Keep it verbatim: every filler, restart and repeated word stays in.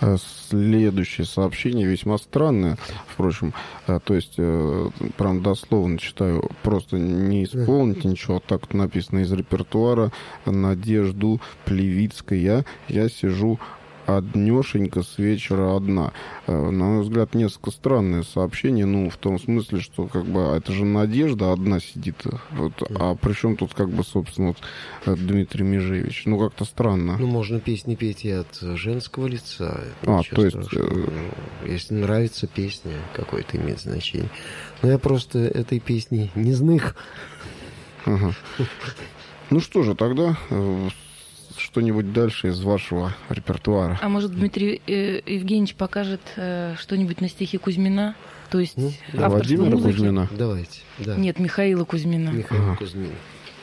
следующее сообщение весьма странное, впрочем, то есть, прям дословно читаю, просто не исполните ничего, так вот написано: из репертуара Надежду Плевицкая «Я сижу однешенька с вечера одна». На мой взгляд, несколько странное сообщение, ну, в том смысле, что, как бы, это же Надежда одна сидит, вот, а при чем тут, как бы, собственно, вот, Дмитрий Межевич? Ну, как-то странно. Ну, можно песни петь и от женского лица. А, то есть... Ну, если нравится песня, какое-то имеет значение. Но я просто этой песни не знаю. Ага. Ну что же, тогда... что-нибудь дальше из вашего репертуара. А может, Дмитрий э, Евгеньевич покажет э, что-нибудь на стихи Кузьмина? То есть ну, Владимира музыки? Кузьмина? Давайте. Да. Нет, Михаила Кузьмина. Михаила ага. Кузьмина.